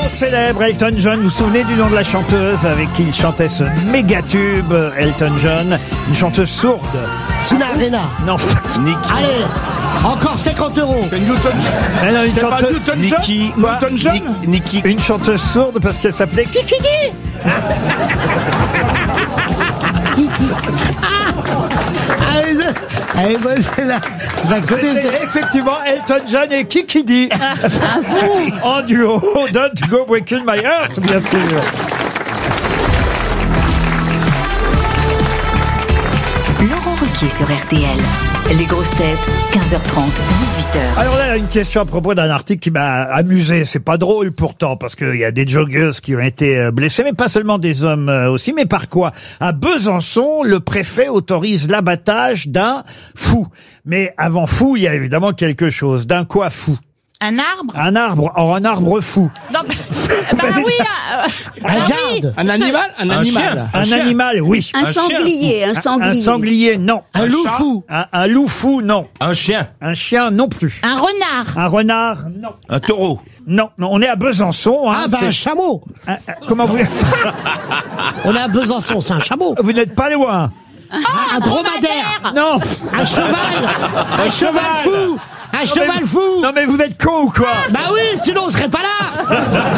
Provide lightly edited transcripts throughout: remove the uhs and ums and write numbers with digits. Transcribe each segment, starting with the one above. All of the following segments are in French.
célèbre, Elton John. Vous vous souvenez du nom de la chanteuse avec qui il chantait ce méga tube, Elton John, une chanteuse sourde. Tina Arena. Non, Allez, encore 50 €. C'est Newton. elle a une C'est pas chanteuse. Newton John. Nikki. Quoi Newton John. Nikki. Une chanteuse sourde parce qu'elle s'appelait Kikidi. Allez, bonne, c'est là. Vous la connaissez. C'était effectivement Elton John et Kikidi en duo. Don't Go Breaking My Heart, bien sûr. Laurent Ruquier sur RTL. Les grosses têtes, 15h30, 18h. Alors là, une question à propos d'un article qui m'a amusé. C'est pas drôle pourtant, parce qu'il y a des joggeuses qui ont été blessées, mais pas seulement des hommes aussi. Mais par quoi? À Besançon, le préfet autorise l'abattage d'un fou. Mais avant fou, il y a évidemment quelque chose. D'un quoi fou? Un arbre? Un arbre. Or, un arbre fou. Non, bah oui, Un garde. Un animal. Un animal. Un animal, oui. Un sanglier, un sanglier. Un sanglier, non. Un loup fou. Un loup fou, non. Un chien. Un chien, non plus. un renard. Un renard, non. Un taureau. Non, non, on est à Besançon. Hein, Ah, bah, un c'est- chameau. comment vous... On est à Besançon, c'est un chameau. Vous n'êtes pas loin. Un dromadaire. Non. Un cheval. Un cheval fou. Un cheval fou. Non mais vous êtes con ou quoi? Bah oui, sinon on serait pas là.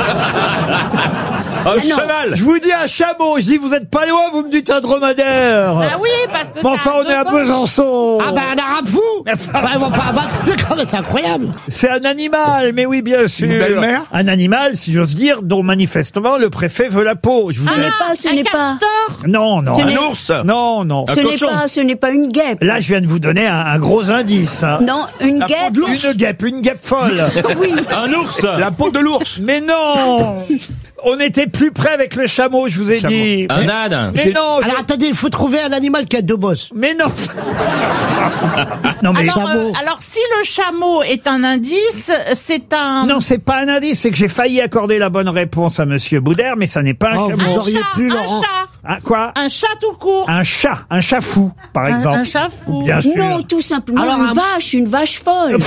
Un cheval. Je vous dis un chameau, je dis vous êtes pas loin, vous me dites un dromadaire. Ah oui, parce que Mais enfin, on est à Besançon. Ah bah un arabe fou. Bah, ils vont pas abattre. Mais c'est incroyable. C'est un animal, mais oui, bien sûr. Une belle-mère. Un animal, si j'ose dire, dont manifestement le préfet veut la peau. Je vous ai- Ce n'est pas. Non, non. Ce Un n'est- ours. Non, non. Un Ce n'est cochon. pas, ce n'est pas une guêpe. Là, je viens de vous donner un gros indice. Hein. Non, une guêpe. Une guêpe folle. Oui. Un ours. La peau de l'ours. Mais non. On était plus près avec le chameau, je vous ai dit. Un âne. Mais non. Alors attendez, il faut trouver un animal qui a deux bosses. Mais non. Non mais Alors, si le chameau est un indice, c'est un... non, c'est pas un indice, c'est que j'ai failli accorder la bonne réponse à Monsieur Boudère, mais ça n'est pas un Oh, chameau. vous auriez pu, Laurent. un chat. Ah, quoi? Un chat tout court. Un chat fou, par exemple. Un chat fou. Bien sûr. Non, tout simplement Alors, une vache folle.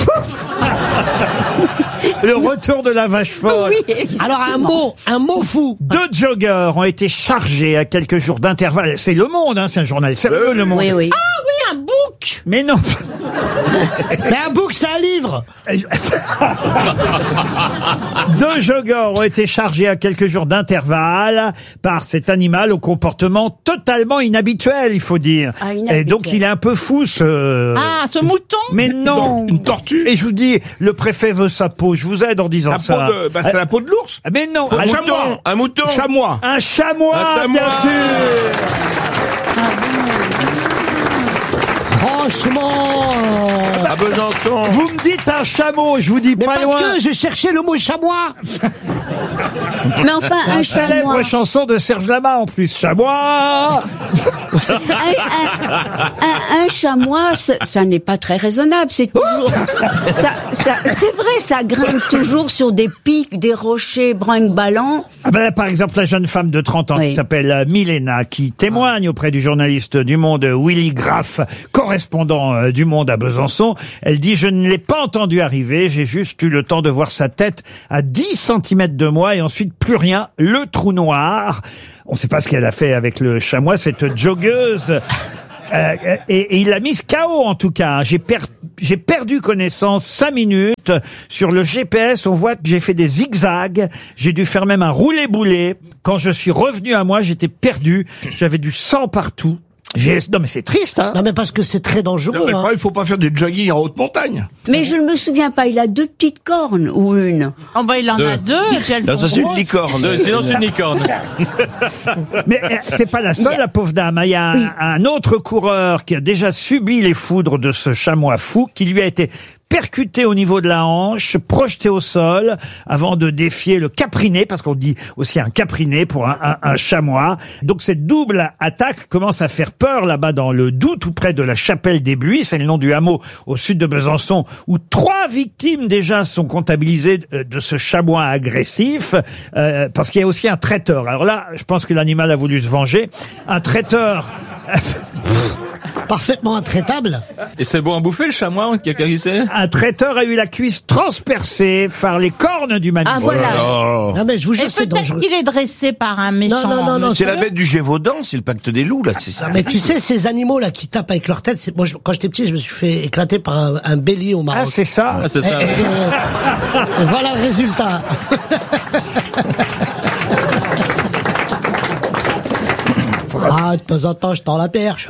Le retour de la vache folle. Oui. Alors un mot fou. Deux joggeurs ont été chargés à quelques jours d'intervalle. C'est Le Monde, hein, c'est un journal sérieux, Le Monde. Oui, oui. Ah oui, un bouc. Mais non. Mais un bouc, c'est un livre. Deux joggeurs ont été chargés à quelques jours d'intervalle par cet animal au comportement totalement inhabituel, il faut dire. Ah, inhabituel. Et donc il est un peu fou, ce... Ah, ce mouton. Mais non. Une tortue. Et je vous dis, le préfet veut sa peau. Je vous aide en disant La ça. peau de. Bah, c'est la peau de l'ours. Mais non. Un chamois. Un mouton. Chamois. Un chamois, Un chamois. bien sûr. Franchement. À Besançon. Vous me dites un chameau, je vous dis Mais pas parce loin. que j'ai cherché le mot chamois. Mais enfin, un Une célèbre chamois. chanson de Serge Lama en plus. Chamois. Un chamois, ça n'est pas très raisonnable. C'est toujours, c'est vrai, ça grimpe toujours sur des pics, des rochers brinque-ballants. Ah ben là, par exemple, la jeune femme de 30 ans Oui. qui s'appelle Milena, qui témoigne auprès du journaliste du Monde, Willy Graff, correspondant du Monde à Besançon. Elle dit « Je ne l'ai pas entendu arriver, j'ai juste eu le temps de voir sa tête à 10 cm de moi et ensuite plus rien, le trou noir. » On ne sait pas ce qu'elle a fait avec le chamois, cette joggeuse. Et il l'a mise KO en tout cas. J'ai perdu connaissance 5 minutes. Sur le GPS, on voit que j'ai fait des zigzags. J'ai dû faire même un roulé-boulé. Quand je suis revenu à moi, j'étais perdu. J'avais du sang partout. Non mais c'est triste, hein. Non mais parce que c'est très dangereux. Non, mais Hein. il faut pas faire du jogging en haute montagne. Mais je ne me souviens pas, il a 2 petites cornes ou une. Oh bah il en a 2 et puis elles Non, sont ça c'est une grosses. licorne. Sinon c'est une licorne. Mais c'est pas la seule, la pauvre dame. Il y a un autre coureur qui a déjà subi les foudres de ce chamois fou, qui lui a été percuté au niveau de la hanche, projeté au sol, avant de défier le capriné, parce qu'on dit aussi un capriné pour un chamois. Donc cette double attaque commence à faire peur là-bas dans le Doubs, tout près de la Chapelle des Buis, c'est le nom du hameau au sud de Besançon, où 3 victimes déjà sont comptabilisées de ce chamois agressif, parce qu'il y a aussi un traiteur. Alors là, je pense que l'animal a voulu se venger. Un traiteur... parfaitement intraitable. Et c'est bon à bouffer, le chamois, quelqu'un qui sait? Un traiteur a eu la cuisse transpercée par les cornes du mammifer. Ah, voilà. Oh. Non mais je vous Et jure, c'est peut-être dangereux. qu'il est dressé par un méchant. Non, C'est la bête du Gévaudan, c'est le pacte des loups, là, c'est ça. Mais tu sais, ces animaux là qui tapent avec leur tête, moi quand j'étais petit, je me suis fait éclater par un bélier au Maroc. Ah, c'est ça. Ah, c'est ça. Et voilà le résultat. Ah, de temps en temps, je tends la perche.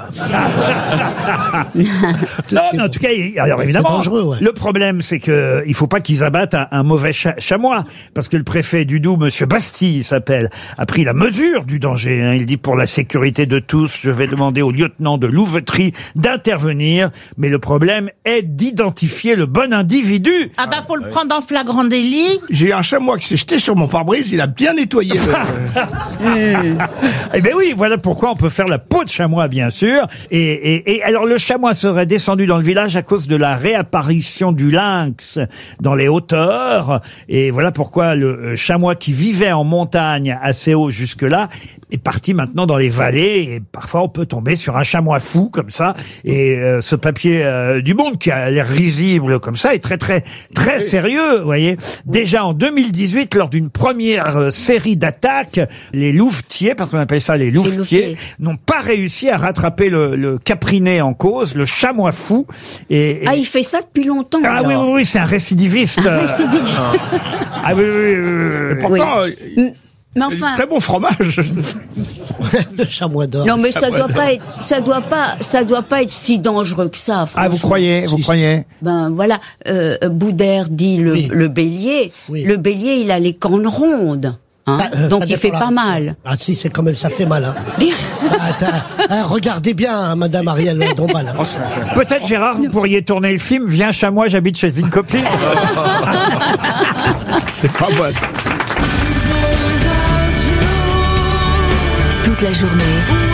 Non, en tout cas, alors évidemment, dangereux, ouais. le problème, c'est que il faut pas qu'ils abattent un mauvais chamois, parce que le préfet du Doubs, Monsieur Bastille, il s'appelle, a pris la mesure du danger. Hein. Il dit, pour la sécurité de tous, je vais demander au lieutenant de louveterie d'intervenir, mais le problème est d'identifier le bon individu. Ah bah faut le prendre en flagrant délit. J'ai un chamois qui s'est jeté sur mon pare-brise, il a bien nettoyé. Eh ben oui, voilà pourquoi on peut faire la peau de chamois, bien sûr. Et alors le chamois serait descendu dans le village à cause de la réapparition du lynx dans les hauteurs. Et voilà pourquoi le chamois qui vivait en montagne assez haut jusque-là est parti maintenant dans les vallées. Et parfois on peut tomber sur un chamois fou comme ça. Et ce papier du Monde qui a l'air risible comme ça est très très très sérieux, vous voyez. Déjà en 2018, lors d'une première série d'attaques, les louvetiers, parce qu'on appelle ça les louvetiers, n'ont pas réussi à rattraper le capriné en cause, le chamois fou. Ah, il fait ça depuis longtemps. Ah alors. oui, c'est un récidiviste. Un récidiviste. Ah oui. Pourtant, Mais enfin, très bon fromage. Le chamois d'or. non, mais ça doit pas être si dangereux que ça. Ah, vous franchement. croyez Ben voilà, Boudère dit le bélier. Oui. Le bélier, il a les cornes rondes. Hein, donc ça il fait dépend pas là. mal. Ah si, c'est quand même, ça fait mal. Hein. Regardez bien, hein, Madame Ariel Dombal. Hein. Peut-être, Gérard, vous pourriez tourner le film « Viens chamois, j'habite chez une copine ». C'est pas mal. Toute la journée,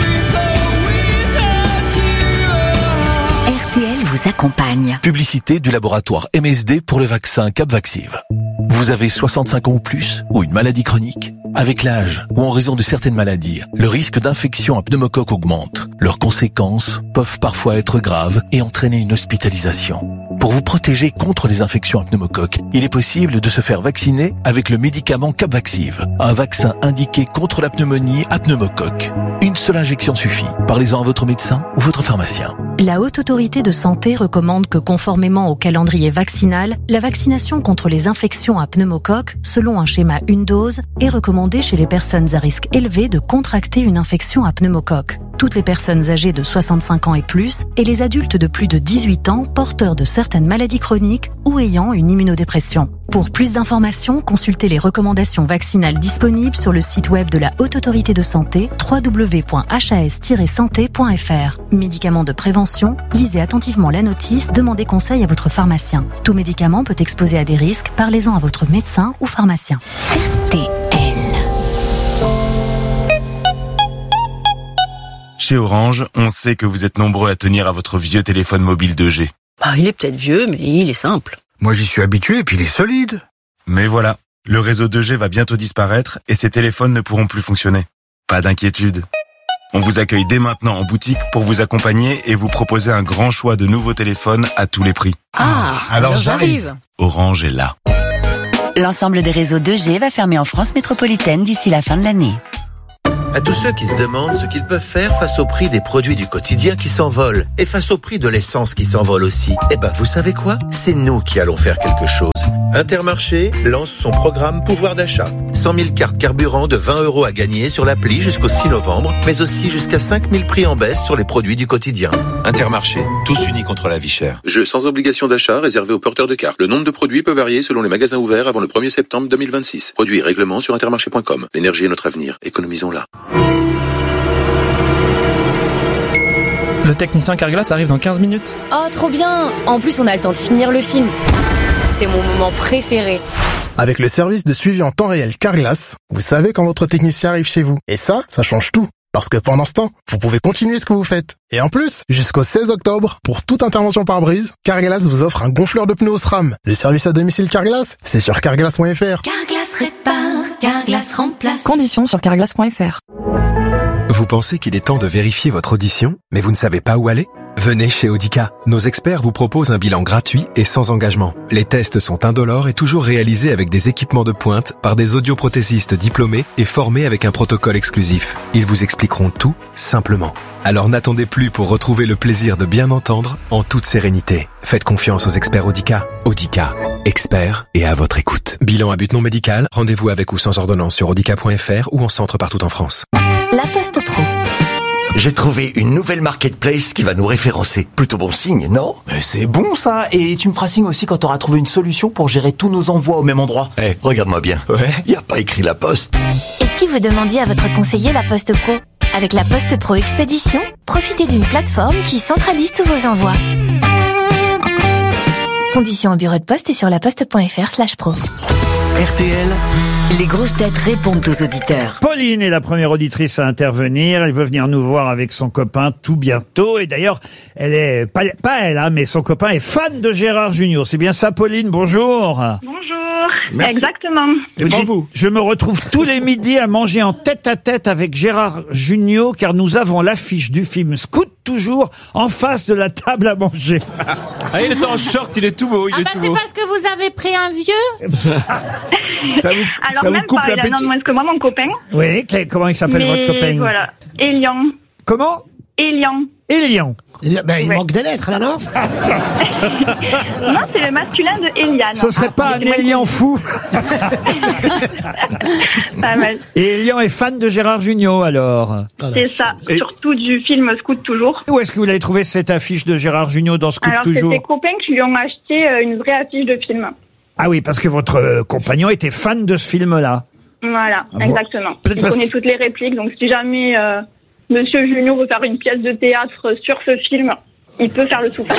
RTL vous accompagne. Publicité du laboratoire MSD pour le vaccin Capvaxive. Vous avez 65 ans ou plus, ou une maladie chronique? Avec l'âge, ou en raison de certaines maladies, le risque d'infection à pneumocoque augmente. Leurs conséquences peuvent parfois être graves et entraîner une hospitalisation. Pour vous protéger contre les infections à pneumocoque, il est possible de se faire vacciner avec le médicament Capvaxive, un vaccin indiqué contre la pneumonie à pneumocoque. Une seule injection suffit. Parlez-en à votre médecin ou votre pharmacien. La Haute Autorité de Santé recommande que, conformément au calendrier vaccinal, la vaccination contre les infections à pneumocoque, selon un schéma une dose, est recommandée chez les personnes à risque élevé de contracter une infection à pneumocoque. Toutes les personnes âgées de 65 ans et plus, et les adultes de plus de 18 ans porteurs de certaines maladies chroniques ou ayant une immunodépression. Pour plus d'informations, consultez les recommandations vaccinales disponibles sur le site web de la Haute Autorité de Santé, www.has-santé.fr. Médicaments de prévention, lisez attentivement la notice, demandez conseil à votre pharmacien. Tout médicament peut exposer à des risques, parlez-en à votre médecin ou pharmacien. RTL. Chez Orange, on sait que vous êtes nombreux à tenir à votre vieux téléphone mobile 2G. Bah, il est peut-être vieux, mais il est simple. Moi, j'y suis habitué, et puis il est solide. Mais voilà, le réseau 2G va bientôt disparaître et ces téléphones ne pourront plus fonctionner. Pas d'inquiétude. On vous accueille dès maintenant en boutique pour vous accompagner et vous proposer un grand choix de nouveaux téléphones à tous les prix. Alors j'arrive. Orange est là. L'ensemble des réseaux 2G va fermer en France métropolitaine d'ici la fin de l'année. À tous ceux qui se demandent ce qu'ils peuvent faire face au prix des produits du quotidien qui s'envolent et face au prix de l'essence qui s'envole aussi, eh ben vous savez quoi? C'est nous qui allons faire quelque chose. Intermarché lance son programme pouvoir d'achat. 100 000 cartes carburant de 20 € à gagner sur l'appli jusqu'au 6 novembre, mais aussi jusqu'à 5 000 prix en baisse sur les produits du quotidien. Intermarché, tous unis contre la vie chère. Jeu sans obligation d'achat réservé aux porteurs de cartes. Le nombre de produits peut varier selon les magasins ouverts avant le 1er septembre 2026. Produits et règlements sur intermarché.com. L'énergie est notre avenir. Économisons-la. Le technicien Carglass arrive dans 15 minutes. Oh, trop bien! En plus, on a le temps de finir le film. C'est mon moment préféré. Avec le service de suivi en temps réel Carglass, vous savez quand votre technicien arrive chez vous. Et ça change tout. Parce que pendant ce temps, vous pouvez continuer ce que vous faites. Et en plus, jusqu'au 16 octobre, pour toute intervention pare-brise, Carglass vous offre un gonfleur de pneus SRAM. Le service à domicile Carglass, c'est sur carglass.fr. Carglass répare, Carglass remplace. Conditions sur carglass.fr. Vous pensez qu'il est temps de vérifier votre audition, mais vous ne savez pas où aller? Venez chez Audica. Nos experts vous proposent un bilan gratuit et sans engagement. Les tests sont indolores et toujours réalisés avec des équipements de pointe par des audioprothésistes diplômés et formés avec un protocole exclusif. Ils vous expliqueront tout simplement. Alors n'attendez plus pour retrouver le plaisir de bien entendre en toute sérénité. Faites confiance aux experts Audica. Audica, experts et à votre écoute. Bilan à but non médical, rendez-vous avec ou sans ordonnance sur audica.fr ou en centre partout en France. La Poste Pro. J'ai trouvé une nouvelle marketplace qui va nous référencer. Plutôt bon signe, non? Mais c'est bon ça. Et tu me feras signe aussi quand t'auras trouvé une solution pour gérer tous nos envois au même endroit. Regarde-moi bien. Y a pas écrit La Poste. Et si vous demandiez à votre conseiller La Poste Pro? Avec La Poste Pro Expédition, profitez d'une plateforme qui centralise tous vos envois. Conditions au bureau de poste et sur laposte.fr/pro. RTL, les grosses têtes répondent aux auditeurs. Pauline est la première auditrice à intervenir. Elle veut venir nous voir avec son copain tout bientôt. Et d'ailleurs, elle est pas elle, hein, mais son copain est fan de Gérard Jugnot. C'est bien ça, Pauline? Bonjour. Bonjour. Merci. Exactement. Je me retrouve tous les midis à manger en tête-à-tête avec Gérard Jugnot, car nous avons l'affiche du film Scout toujours en face de la table à manger. Ah, il est en short, il est tout beau, c'est parce que vous avez pris un vieux? Alors même pas, il a un an de moins que moi, mon copain. Oui, comment il s'appelle votre copain? Voilà, Elian. Comment? Elian. Elian. Ben, il manque des lettres, là, non? Non, c'est le masculin de Eliane. Ce serait pas un Elian fou? Pas mal. Et Elian est fan de Gérard Jugnot, alors? C'est ça, surtout du film Scout toujours. Où est-ce que vous l'avez trouvé cette affiche de Gérard Jugnot dans Scout Alors, toujours? c'est ses copains qui lui ont acheté une vraie affiche de film. Ah oui, parce que votre compagnon était fan de ce film-là. Voilà, exactement. Peut-être Il parce connaît toutes les répliques, donc si jamais Monsieur Jugnot veut faire une pièce de théâtre sur ce film, il peut faire le souffle.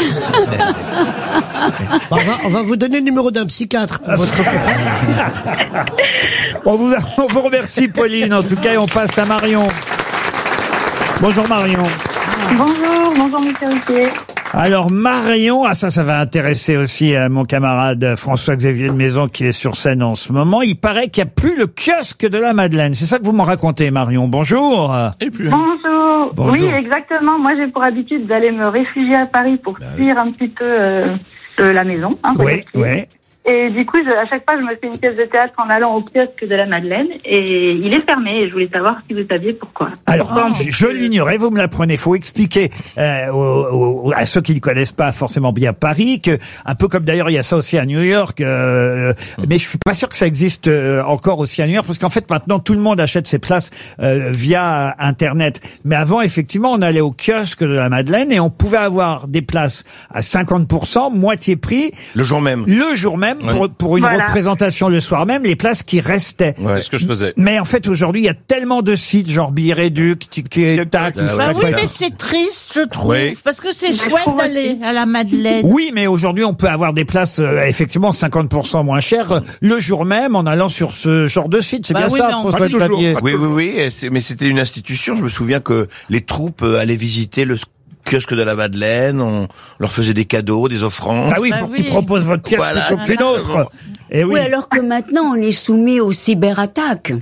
On va vous donner le numéro d'un psychiatre pour votre copain. On vous remercie, Pauline, en tout cas, et on passe à Marion. Bonjour, Marion. Bonjour Monsieur Ruquier. Alors Marion, ça va intéresser aussi mon camarade François-Xavier de Maison qui est sur scène en ce moment. Il paraît qu'il n'y a plus le kiosque de la Madeleine. C'est ça que vous m'en racontez, Marion. Bonjour. Bonjour. Oui, exactement. Moi, j'ai pour habitude d'aller me réfugier à Paris pour fuir un petit peu la maison. Oui. Et du coup, à chaque fois, je me fais une pièce de théâtre en allant au kiosque de la Madeleine. Et il est fermé. Et je voulais savoir si vous saviez pourquoi. Alors, je l'ignorais, vous me l'apprenez. Il faut expliquer à ceux qui ne connaissent pas forcément bien Paris, que un peu comme d'ailleurs il y a ça aussi à New York, mais je suis pas sûr que ça existe encore aussi à New York, parce qu'en fait maintenant tout le monde achète ses places via Internet. Mais avant, effectivement, on allait au kiosque de la Madeleine et on pouvait avoir des places à 50%, moitié prix. Le jour même. Pour une représentation le soir même, les places qui restaient. Ouais, c'est ce que je faisais. Mais en fait, aujourd'hui, il y a tellement de sites, genre Billet Réduc, Ticket, Tac. Oui, mais c'est triste, je trouve, parce que c'est chouette d'aller à la Madeleine. Oui, mais aujourd'hui, on peut avoir des places, effectivement, 50% moins chères, le jour même, en allant sur ce genre de site. C'est bien ça, François Xavier? Oui, mais c'était une institution. Je me souviens que les troupes allaient visiter le kiosque de la Madeleine, on leur faisait des cadeaux, des offrandes. Ah oui, pour qu'ils proposent votre pièce plutôt qu'une autre. Et oui, alors que maintenant, on est soumis aux cyberattaques.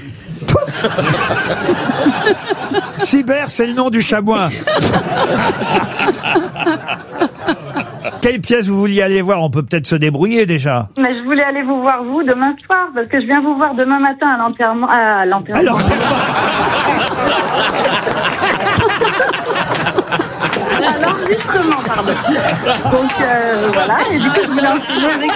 Cyber, c'est le nom du chamois. Quelle pièce vous vouliez aller voir? On peut peut-être se débrouiller déjà. Mais je voulais aller vous voir vous demain soir, parce que je viens vous voir demain matin à l'enterrement. À l'enregistrement, pardon. Donc voilà, et du coup je voulais en finir avec